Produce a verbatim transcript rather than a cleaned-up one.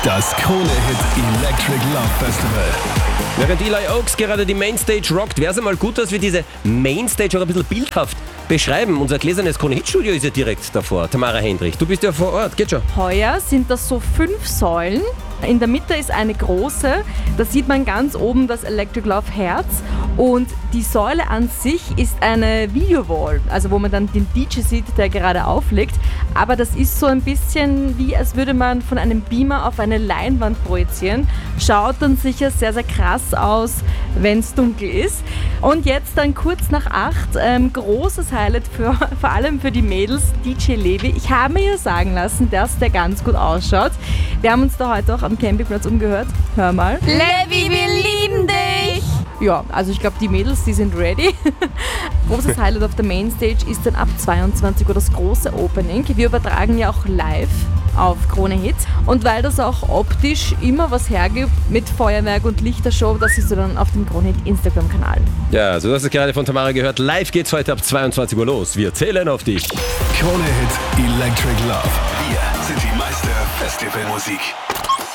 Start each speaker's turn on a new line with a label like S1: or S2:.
S1: Das Krone-Hit Electric Love Festival.
S2: Während Eli Oaks gerade die Mainstage rockt, wäre es einmal gut, dass wir diese Mainstage auch ein bisschen bildhaft beschreiben. Unser gläsernes Krone-Hit-Studio ist ja direkt davor. Tamara Hendrich, du bist ja vor Ort, geht schon.
S3: Heuer sind das so fünf Säulen. In der Mitte ist eine große, da sieht man ganz oben das Electric Love Herz. Und die Säule an sich ist eine Videowall, also wo man dann den D J sieht, der gerade auflegt. Aber das ist so ein bisschen wie, als würde man von einem Beamer auf eine Leinwand projizieren. Schaut dann sicher sehr, sehr krass aus, wenn es dunkel ist. Und jetzt dann kurz nach acht, ähm, großes Highlight für, vor allem für die Mädels, D J Levi. Ich habe mir ja sagen lassen, dass der ganz gut ausschaut. Wir haben uns da heute auch am Campingplatz umgehört. Hör mal.
S4: Levi, wir lieben dich!
S3: Ja, also ich glaube, die Mädels, die sind ready. Großes Highlight auf der Mainstage ist dann ab zweiundzwanzig Uhr das große Opening. Wir übertragen ja auch live auf Krone Hit. Und weil das auch optisch immer was hergibt mit Feuerwerk und Lichtershow, das siehst du dann auf dem Krone Hit Instagram-Kanal.
S2: Ja, so hast du es gerade von Tamara gehört. Live geht's heute ab zweiundzwanzig Uhr los. Wir zählen auf dich.
S1: Krone-Hit Electric Love. Wir sind die Meister Festivalmusik.